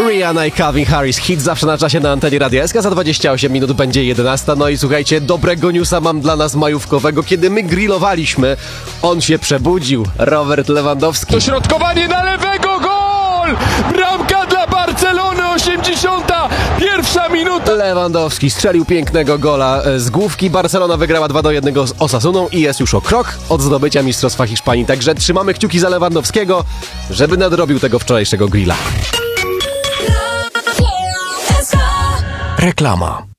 Rihanna i Calvin Harris. Hit zawsze na czasie na antenie Radia SK. Za 28 minut będzie 11. No i słuchajcie, dobrego newsa mam dla nas majówkowego. Kiedy my grillowaliśmy, on się przebudził. Robert Lewandowski. Dośrodkowanie na lewego, gol! Bramka dla Barcelony, 81 minuta. Lewandowski strzelił pięknego gola z główki. Barcelona wygrała 2-1 z Osasuną i jest już o krok od zdobycia Mistrzostwa Hiszpanii. Także trzymamy kciuki za Lewandowskiego, żeby nadrobił tego wczorajszego grilla. Reklama.